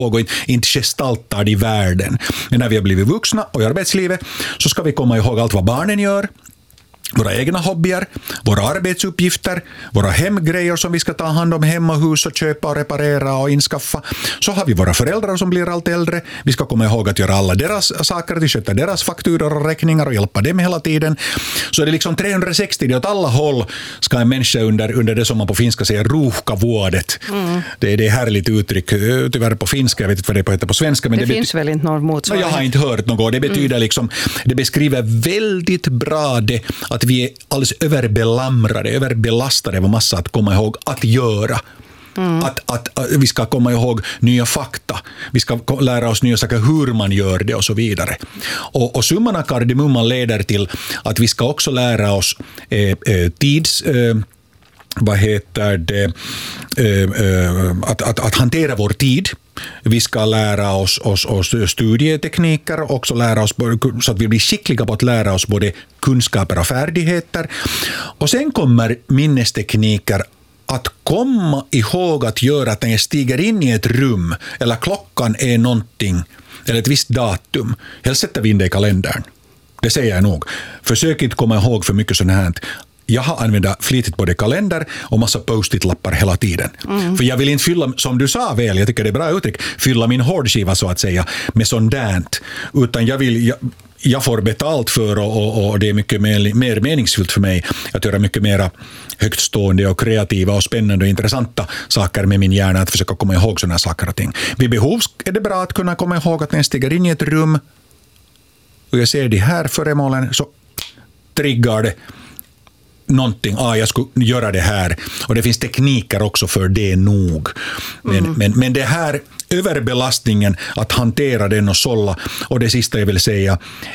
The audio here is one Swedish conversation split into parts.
och inte gestaltar i världen. Men när vi har blivit vuxna och i arbetslivet så ska vi komma ihåg allt vad barnen gör, våra egna hobbyer, våra arbetsuppgifter, våra hemgrejer som vi ska ta hand om hemma, hus och köpa och reparera och inskaffa. Så har vi våra föräldrar som blir allt äldre. Vi ska komma ihåg att göra alla deras saker, att sköta deras fakturor och räkningar och hjälpa dem hela tiden. Så det är liksom 360, det åt alla håll ska en människa under det som man på finska säger ruuhkavuodet. Det är härligt uttryck, tyvärr på finska, jag vet inte vad det heter på svenska. Men det finns väl inte någon motsvarighet. Jag har inte hört något. Det betyder liksom, det beskriver väldigt bra det att vi är alldeles överbelastade av massa att komma ihåg att göra. Att vi ska komma ihåg nya fakta. Vi ska lära oss nya saker, hur man gör det och så vidare. Och summan av kardemumman leder till att vi ska också lära oss att hantera vår tid. Vi ska lära oss studietekniker, också lära oss så att vi blir skickliga på att lära oss både kunskaper och färdigheter. Och sen kommer minnestekniker att komma ihåg att göra att när jag stiger in i ett rum eller klockan är någonting eller ett visst datum, helst sätter vi in det i kalendern. Det säger jag nog. Försök inte komma ihåg för mycket sånt här. Jag har använt flitigt både kalender och massa post-it-lappar hela tiden. För jag vill inte fylla, som du sa väl, jag tycker det är bra uttryck, fylla min hårdskiva så att säga med sådant. Utan jag får betalt för och det är mycket mer meningsfullt för mig att göra mycket mer högtstående och kreativa och spännande och intressanta saker med min hjärna, att försöka komma ihåg sådana saker och ting. Vid behov är det bra att kunna komma ihåg att när jag stiger in i ett rum och jag ser de här föremålen så triggar det någonting, jag skulle göra det här. Och det finns tekniker också för det nog. Men det här överbelastningen, att hantera den och sålla. Och det sista jag vill säga,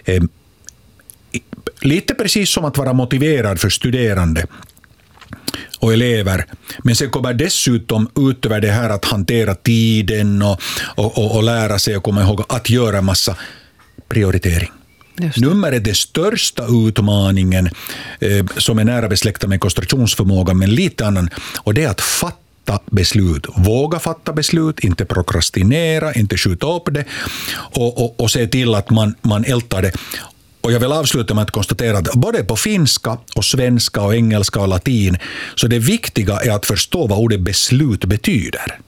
lite precis som att vara motiverad för studerande och elever. Men sen kommer dessutom utöver det här att hantera tiden och lära sig och komma ihåg att göra massa prioritering. Nummer är det största utmaningen som är nära besläktad med koncentrationsförmågan, men lite annan, och det är att fatta beslut. Våga fatta beslut, inte prokrastinera, inte skjuta upp det och se till att man ältar det. Och jag vill avsluta med att konstatera att både på finska och svenska och engelska och latin så det viktiga är att förstå vad ordet beslut betyder.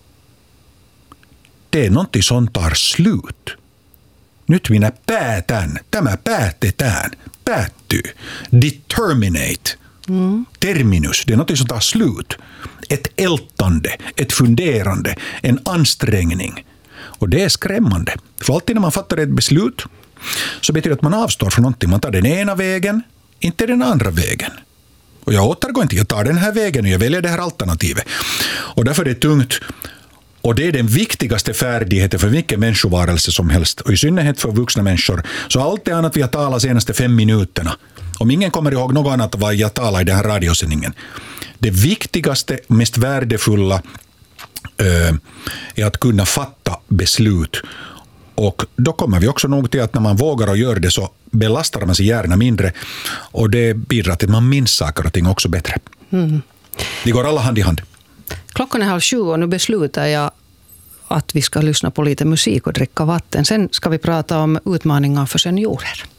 Det är något som tar slut. Nyt minä päätän, tämä päätetään, päättyy, determinate, terminus, det är något som tar slut. Ett ältande, ett funderande, en ansträngning. Och det är skrämmande. För alltid när man fattar ett beslut så betyder det att man avstår från någonting. Man tar den ena vägen, inte den andra vägen. Och jag återgår inte, jag tar den här vägen och jag väljer det här alternativet. Och därför är det tungt. Och det är den viktigaste färdigheten för vilken människovarelse som helst. Och i synnerhet för vuxna människor. Så allt det annat vi har talat de senaste 5 minuterna. Om ingen kommer ihåg något annat vad jag talar i den här radiosändningen. Det viktigaste, mest värdefulla är att kunna fatta beslut. Och då kommer vi också nog till att när man vågar och gör det så belastar man sig gärna mindre. Och det bidrar till att man minns saker och ting också bättre. Det går alla hand i hand. Klockan är 6:30 och nu beslutar jag att vi ska lyssna på lite musik och dricka vatten. Sen ska vi prata om utmaningar för seniorer.